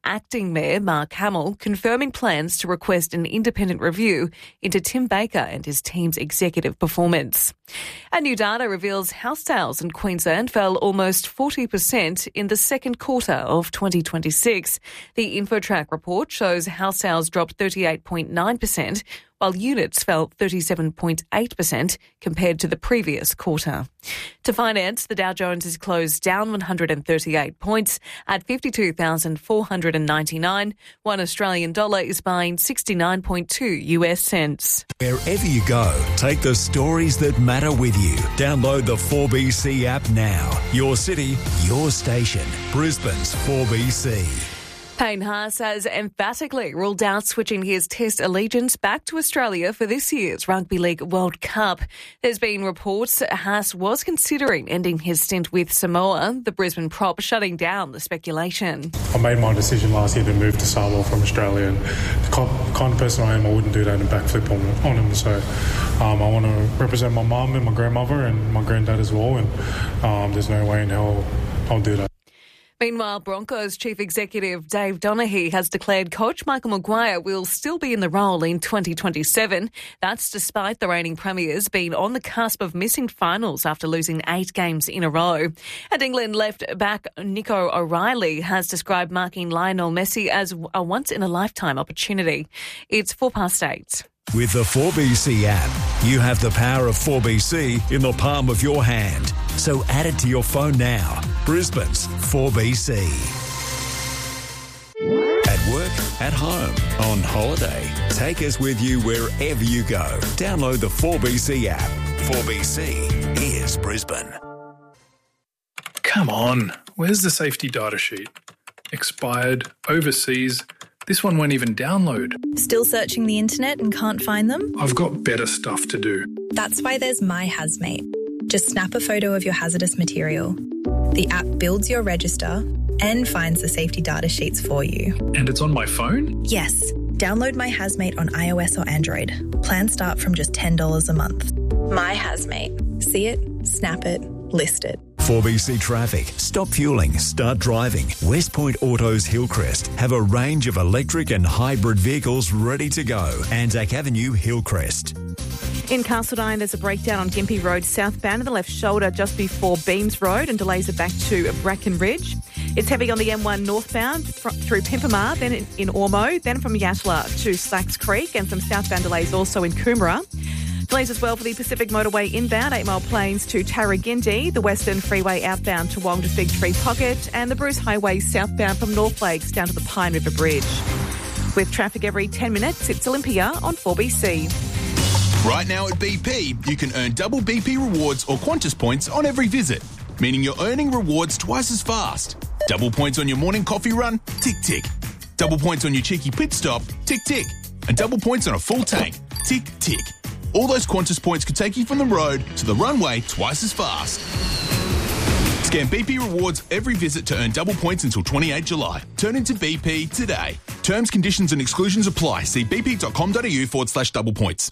Acting Mayor Mark Hamill confirming plans to request an independent review into Tim Baker and his team's executive performance. And new data reveals house sales in Queensland fell almost 40% in the second quarter of 2026. The InfoTrack report shows house sales dropped 38.9%, while units fell 37.8% compared to the previous quarter. To finance, the Dow Jones is closed down 138 points at 52,499. One Australian dollar is buying 69.2 US cents. Wherever you go, take the stories that matter with you. Download the 4BC app now. Your city, your station. Brisbane's 4BC. Payne Haas has emphatically ruled out switching his Test allegiance back to Australia for this year's Rugby League World Cup. There's been reports Haas was considering ending his stint with Samoa, the Brisbane prop shutting down the speculation. I made my decision last year to move to Samoa from Australia, and the kind of person I am, I wouldn't do that and backflip on him. So I want to represent my mum and my grandmother and my granddad as well, and there's no way in hell I'll do that. Meanwhile, Broncos Chief Executive Dave Donaghy has declared coach Michael Maguire will still be in the role in 2027. That's despite the reigning premiers being on the cusp of missing finals after losing 8 games in a row. And England left back Nico O'Reilly has described marking Lionel Messi as a once-in-a-lifetime opportunity. It's 8:04. With the 4BC app, you have the power of 4BC in the palm of your hand. So add it to your phone now. Brisbane's 4BC. At work, at home, on holiday. Take us with you wherever you go. Download the 4BC app. 4BC is Brisbane. Come on, where's the safety data sheet? Expired, overseas. This one won't even download. Still searching the internet and can't find them? I've got better stuff to do. That's why there's My Hazmate. Just snap a photo of your hazardous material. The app builds your register and finds the safety data sheets for you. And it's on my phone? Yes. Download My Hazmate on iOS or Android. Plans start from just $10 a month. My Hazmate. See it, snap it, list it. 4BC Traffic. Stop fueling, start driving. West Point Autos Hillcrest have a range of electric and hybrid vehicles ready to go. Anzac Avenue, Hillcrest. In Castledine, there's a breakdown on Gympie Road southbound in the left shoulder just before Beams Road, and delays are back to Bracken Ridge. It's heavy on the M1 northbound through Pimpamar, then in Ormo, then from Yatala to Slacks Creek, and some southbound delays also in Coomera. Delays as well for the Pacific Motorway inbound, 8 Mile Plains to Tarragindi, the Western Freeway outbound to Wong to Fig Tree Pocket, and the Bruce Highway southbound from North Lakes down to the Pine River Bridge. With traffic every 10 minutes, it's Olympia on 4BC. Right now at BP, you can earn double BP rewards or Qantas points on every visit, meaning you're earning rewards twice as fast. Double points on your morning coffee run? Tick, tick. Double points on your cheeky pit stop? Tick, tick. And double points on a full tank? Tick, tick. All those Qantas points could take you from the road to the runway twice as fast. Scan BP rewards every visit to earn double points until 28 July. Turn into BP today. Terms, conditions and exclusions apply. See bp.com.au/double points.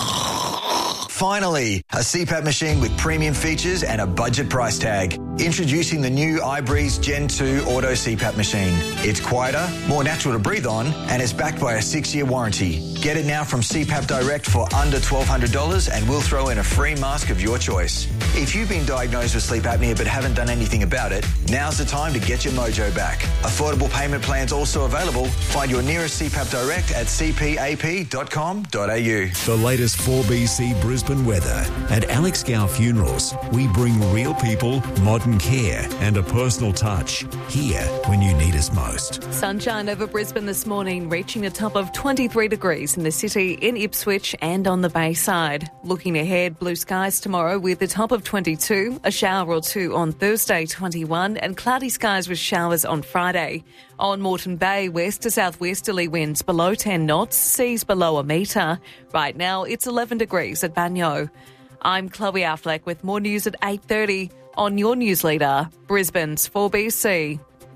Finally, a CPAP machine with premium features and a budget price tag. Introducing the new iBreeze Gen 2 Auto CPAP machine. It's quieter, more natural to breathe on, and it's backed by a 6-year warranty. Get it now from CPAP Direct for under $1,200 and we'll throw in a free mask of your choice. If you've been diagnosed with sleep apnea but haven't done anything about it, now's the time to get your mojo back. Affordable payment plans also available. Find your nearest CPAP Direct at cpap.com.au. The latest 4BC Brisbane weather. At Alex Gow Funerals, we bring real people, modern care and a personal touch. Here when you need us most. Sunshine over Brisbane this morning, reaching a top of 23 degrees in the city, in Ipswich and on the Bayside. Looking ahead, blue skies tomorrow with a top of 22, a shower or two on Thursday, 21, and cloudy skies with showers on Friday. On Moreton Bay, west to southwesterly winds below 10 knots, seas below a metre. Right now, it's 11 degrees at Banyo. I'm Chloe Affleck with more news at 8:30 on your news leader, Brisbane's 4BC.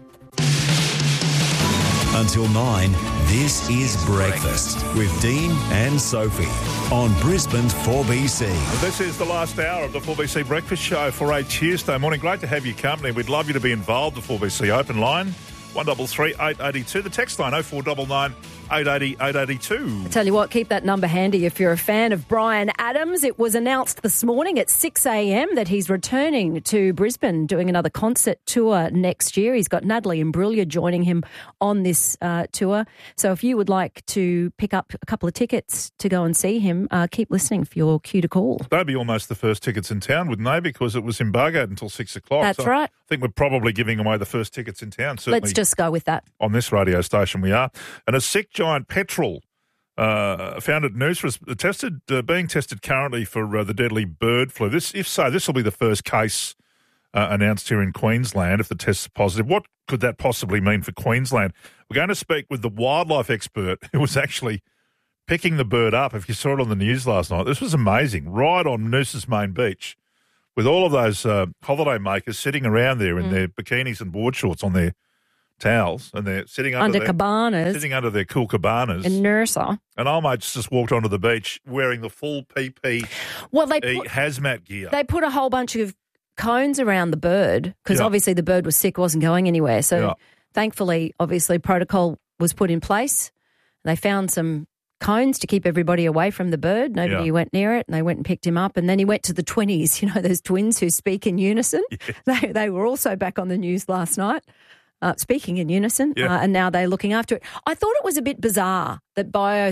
Until 9, this is Breakfast with Dean and Sophie on Brisbane's 4BC. This is the last hour of the 4BC Breakfast Show for a Tuesday morning. Great to have your company. We'd love you to be involved. The 4BC Open Line, 133 882. The text line 0499 880 882. I tell you what, keep that number handy if you're a fan of Bryan Adams. It was announced this morning at 6 a.m. that he's returning to Brisbane, doing another concert tour next year. He's got Natalie Imbruglia joining him on this tour. So if you would like to pick up a couple of tickets to go and see him, keep listening for your cue to call. They'd be almost the first tickets in town, wouldn't they? Because it was embargoed until 6 o'clock. That's right. I think we're probably giving away the first tickets in town. Certainly, let's just go with that. On this radio station we are. And a sick giant petrel found at Noosa was being tested currently for the deadly bird flu. If so, this will be the first case announced here in Queensland if the test is positive. What could that possibly mean for Queensland? We're going to speak with the wildlife expert who was actually picking the bird up. If you saw it on the news last night, this was amazing. Right on Noosa's main beach with all of those holiday makers sitting around there in their bikinis and board shorts on their towels, and they're sitting under their cool cabanas in Noosa. And old mates just walked onto the beach wearing the full PPE hazmat gear. They put a whole bunch of cones around the bird because obviously the bird was sick, wasn't going anywhere. So thankfully, obviously, protocol was put in place. They found some cones to keep everybody away from the bird. Nobody went near it, and they went and picked him up. And then he went to the twinnies, those twins who speak in unison. Yeah. They were also back on the news last night. Speaking in unison, and now they're looking after it. I thought it was a bit bizarre that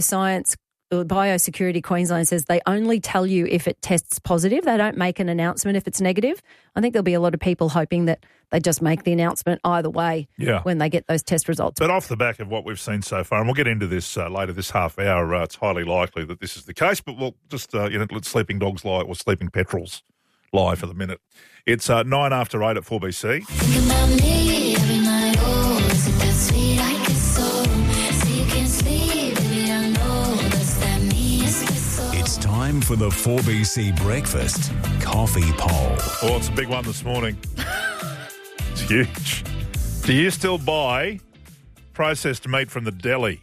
Biosecurity Queensland says they only tell you if it tests positive. They don't make an announcement if it's negative. I think there'll be a lot of people hoping that they just make the announcement either way when they get those test results. But off the back of what we've seen so far, and we'll get into this later this half hour, it's highly likely that this is the case, but we'll just let sleeping dogs lie or sleeping petrels lie for the minute. It's 9 after 8 at 4BC. Think about me every night, oh, is it that sweet I get so you can't sleep, baby, I know that's that me espresso. It's time for the 4BC Breakfast Coffee Poll. Oh, it's a big one this morning. It's huge. Do you still buy processed meat from the deli?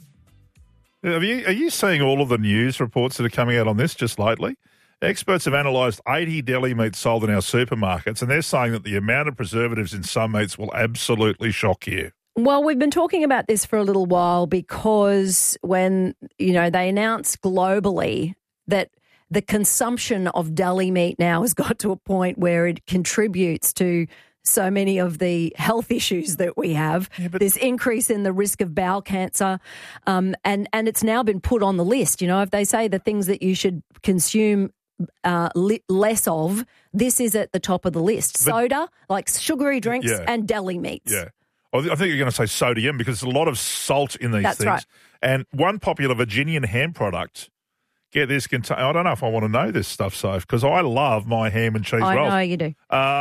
Are you seeing all of the news reports that are coming out on this just lately? Experts have analysed 80 deli meats sold in our supermarkets, and they're saying that the amount of preservatives in some meats will absolutely shock you. Well, we've been talking about this for a little while because when, they announced globally that the consumption of deli meat now has got to a point where it contributes to so many of the health issues that we have, this increase in the risk of bowel cancer, and it's now been put on the list. If they say the things that you should consume less of, this is at the top of the list. Soda, like sugary drinks, and deli meats. Yeah. I think you're going to say sodium because there's a lot of salt in these things. Right. And one popular Virginian ham product, get this, I don't know if I want to know this stuff, Soph, because I love my ham and cheese rolls. I know you do.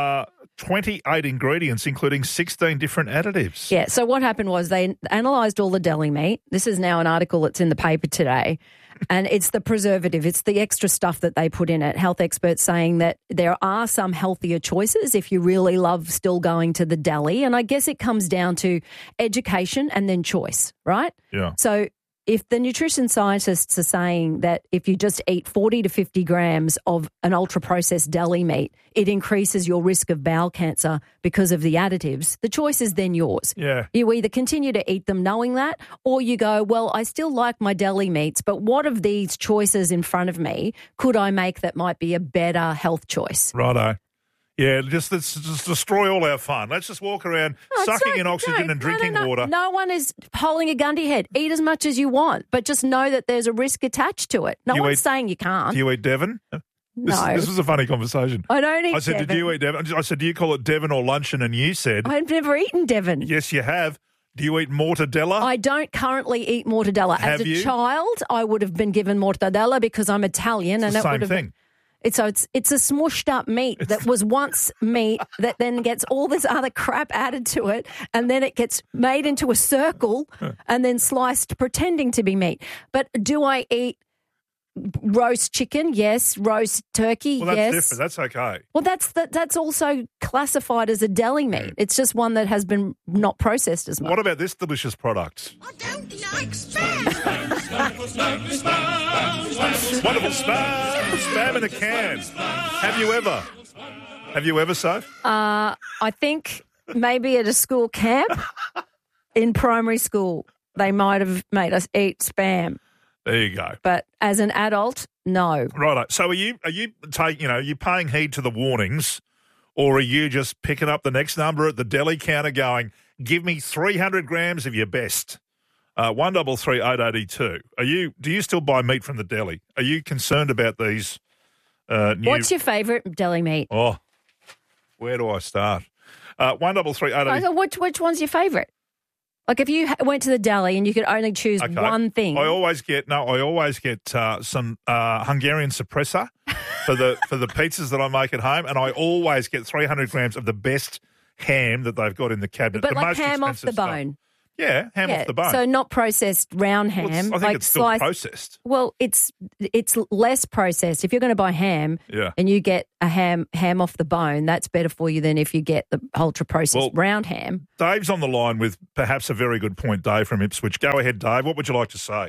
28 ingredients, including 16 different additives. Yeah, so what happened was they analysed all the deli meat. This is now an article that's in the paper today, and it's the preservative. It's the extra stuff that they put in it. Health experts saying that there are some healthier choices if you really love still going to the deli, and I guess it comes down to education and then choice, right? Yeah. So if the nutrition scientists are saying that if you just eat 40 to 50 grams of an ultra-processed deli meat, it increases your risk of bowel cancer because of the additives, the choice is then yours. Yeah. You either continue to eat them knowing that, or you go, well, I still like my deli meats, but what of these choices in front of me could I make that might be a better health choice? Righto. Yeah, let's just destroy all our fun. Let's just walk around sucking in oxygen and drinking water. No one is holding a gun to your head. Eat as much as you want, but just know that there's a risk attached to it. No one's saying you can't. Do you eat Devon? No. This was a funny conversation. I don't eat I said, Devon. Did you eat Devon? I said, do you call it Devon or luncheon? And you said... I've never eaten Devon. Yes, you have. Do you eat mortadella? I don't currently eat mortadella. Have As a you? child, I would have been given mortadella because I'm Italian. It's and the it would same have thing. It's a smushed up meat that was once meat that then gets all this other crap added to it, and then it gets made into a circle and then sliced pretending to be meat. But do I eat roast chicken? Yes. Roast turkey? Well, that's yes. different. That's okay. Well, that's also classified as a deli meat. It's just one that has been not processed as much. What about this delicious product? Wonderful spam. Spam in a can. Have you ever, Soph? I think maybe at a school camp. In primary school, they might have made us eat Spam. There you go. But as an adult, no. Right. So are you you paying heed to the warnings, or are you just picking up the next number at the deli counter going, give me 300 grams of your best? 133 882. Do you still buy meat from the deli? Are you concerned about these new... What's your favourite deli meat? Oh, where do I start? 133 882. Which one's your favourite? Like if you went to the deli and you could only choose one thing. I always get some Hungarian suppressor for the pizzas that I make at home, and I always get 300 grams of the best ham that they've got in the cabinet. But the like most ham off the expensive stuff. bone. Yeah, ham off the bone. So not processed round ham. Well, I think it's still sliced, processed. Well, it's less processed. If you're going to buy ham and you get a ham off the bone, that's better for you than if you get the ultra-processed round ham. Dave's on the line with perhaps a very good point, Dave from Ipswich. Go ahead, Dave. What would you like to say?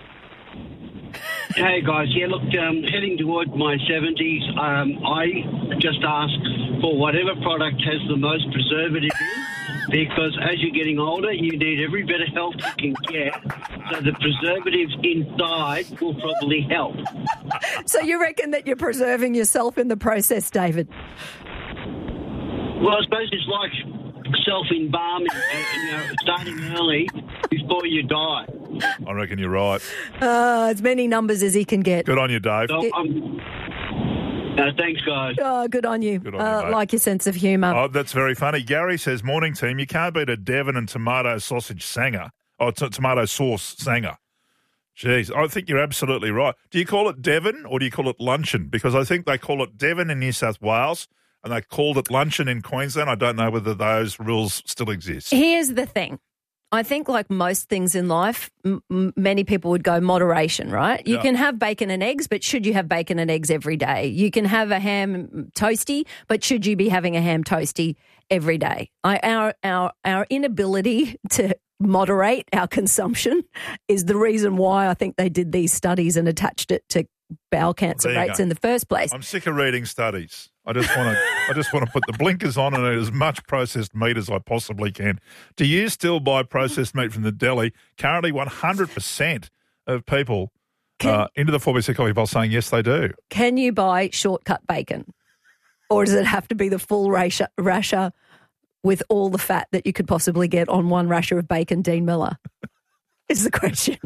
Hey, guys. Yeah, look, heading toward my 70s, I just ask for whatever product has the most preservative in, because as you're getting older, you need every bit of help you can get, so the preservatives inside will probably help. So you reckon that you're preserving yourself in the process, David? Well, I suppose it's like self-embalming, starting early before you die. I reckon you're right. As many numbers as he can get. Good on you, Dave. So, thanks, guys. Oh, good on you. Good on you, mate. Like your sense of humour. Oh, that's very funny. Gary says, morning team, you can't beat a Devon and tomato sausage sanger. Oh, tomato sauce sanger. Jeez, I think you're absolutely right. Do you call it Devon or do you call it luncheon? Because I think they call it Devon in New South Wales and they called it luncheon in Queensland. I don't know whether those rules still exist. Here's the thing. I think like most things in life, many people would go moderation, right? You can have bacon and eggs, but should you have bacon and eggs every day? You can have a ham toasty, but should you be having a ham toasty every day? Our inability to moderate our consumption is the reason why I think they did these studies and attached it to bowel cancer rates in the first place. I'm sick of reading studies. I just want to put the blinkers on and eat as much processed meat as I possibly can. Do you still buy processed meat from the deli? Currently, 100% of people into the 4BC Coffee Bowl saying yes, they do. Can you buy shortcut bacon, or does it have to be the full rasher with all the fat that you could possibly get on one rasher of bacon? Dean Miller is the question.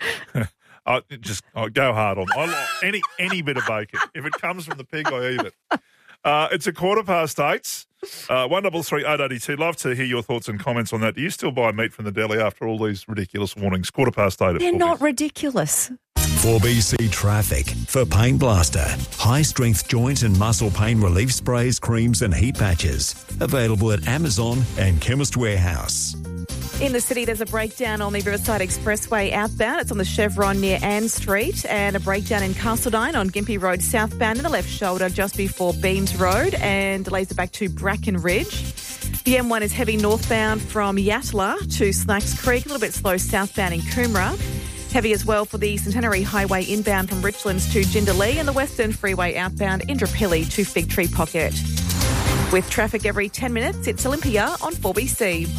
Go hard on. I like any bit of bacon. If it comes from the pig, I eat it. It's 8:15. 133 882. Love to hear your thoughts and comments on that. Do you still buy meat from the deli after all these ridiculous warnings? 8:15. They're not ridiculous. 4BC Traffic. For Pain Blaster, high-strength joint and muscle pain relief sprays, creams and heat patches. Available at Amazon and Chemist Warehouse. In the city, there's a breakdown on the Riverside Expressway outbound. It's on the Chevron near Ann Street, and a breakdown in Castledine on Gympie Road southbound in the left shoulder just before Beams Road, and delays are back to Bracken Ridge. The M1 is heavy northbound from Yatala to Slacks Creek, a little bit slow southbound in Coomera. Heavy as well for the Centenary Highway inbound from Richlands to Jindalee, and the Western Freeway outbound Indooroopilly to Fig Tree Pocket. With traffic every 10 minutes, it's Olympia on 4BC.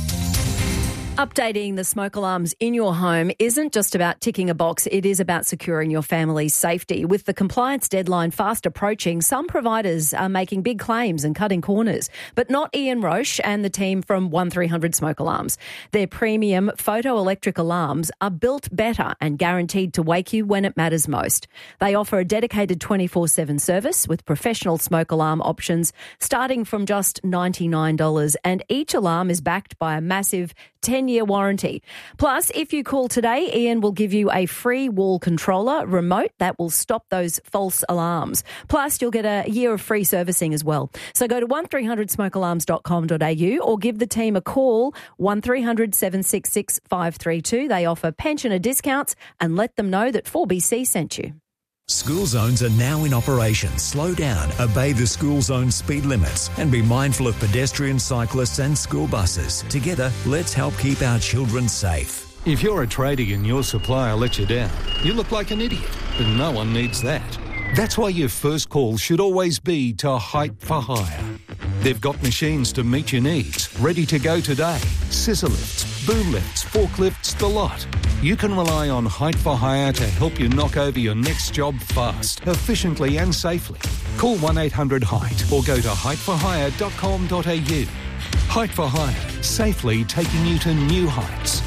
Updating the smoke alarms in your home isn't just about ticking a box, it is about securing your family's safety. With the compliance deadline fast approaching, some providers are making big claims and cutting corners, but not Ian Roche and the team from 1300 Smoke Alarms. Their premium photoelectric alarms are built better and guaranteed to wake you when it matters most. They offer a dedicated 24/7 service with professional smoke alarm options starting from just $99, and each alarm is backed by a massive 10-year warranty. Plus, if you call today, Ian will give you a free wall controller remote that will stop those false alarms. Plus, you'll get a year of free servicing as well. So go to 1300smokealarms.com.au or give the team a call, 1300 766 532. They offer pensioner discounts, and let them know that 4BC sent you. School zones are now in operation. Slow down, obey the school zone speed limits, and be mindful of pedestrians, cyclists and school buses. Together, let's help keep our children safe. If you're a tradie and your supplier lets you down, you look like an idiot, but no one needs that. That's why your first call should always be to Hype for Hire. They've got machines to meet your needs, ready to go today. Scissor lifts, boom lifts, forklifts, the lot. You can rely on Height for Hire to help you knock over your next job fast, efficiently and safely. Call 1-800-HEIGHT or go to heightforhire.com.au. Height for Hire, safely taking you to new heights.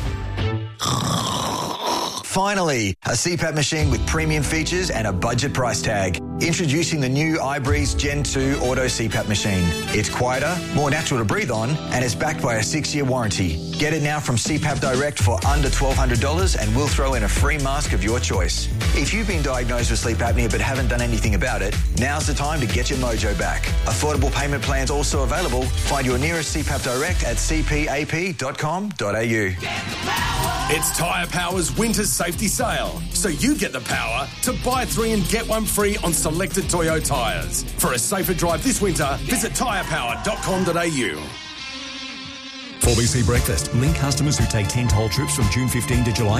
Finally, a CPAP machine with premium features and a budget price tag. Introducing the new iBreeze Gen 2 Auto CPAP machine. It's quieter, more natural to breathe on, and it's backed by a 6-year warranty. Get it now from CPAP Direct for under $1,200 and we'll throw in a free mask of your choice. If you've been diagnosed with sleep apnea but haven't done anything about it, now's the time to get your mojo back. Affordable payment plans also available. Find your nearest CPAP Direct at cpap.com.au. It's Tyre Power's winter safety sale, so you get the power to buy 3 and get 1 free on selected Toyo tyres. For a safer drive this winter, visit tyrepower.com.au. 4BC Breakfast. Link customers who take 10 toll trips from June 15 to July